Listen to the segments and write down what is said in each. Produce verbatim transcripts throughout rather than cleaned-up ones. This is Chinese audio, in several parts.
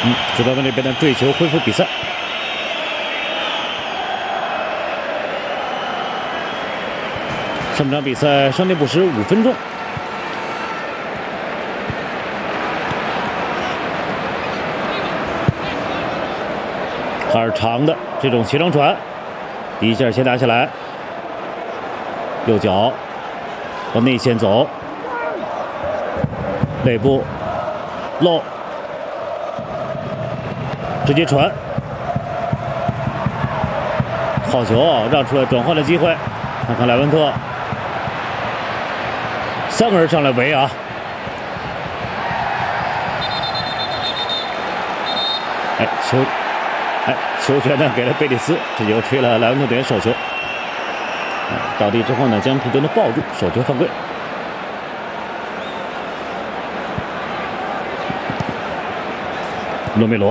嗯，主裁判这边呢追求恢复比赛。上半场比赛上点补时五分钟。 还是长的这种斜长传，第一下先拿下来，右脚往内线走，内部漏，直接传，好球，让出了转换的机会，看看莱万特，三个人上来围啊！ 哎，球。 哎，球权呢给了贝利斯，这就吹了莱万特队员手球。哎，倒地之后呢，将皮顿的抱住，手球犯规。罗梅罗，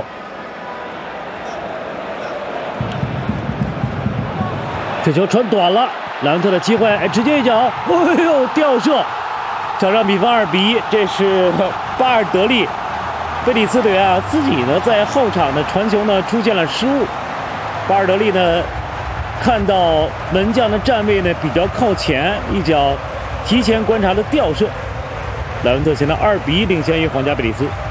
这球传短了，莱万特的机会，哎，直接一脚，哎呦，吊射，场上比分二比一，这是巴尔德利。 贝里斯队员啊，自己呢在后场的传球呢出现了失误，巴尔德利呢看到门将的站位呢比较靠前，一脚提前观察的吊射，莱文特现在二比一领先于皇家贝里斯。